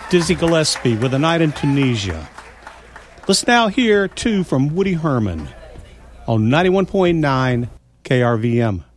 Dizzy Gillespie with A Night in Tunisia. Let's now hear two from Woody Herman on 91.9 KRVM.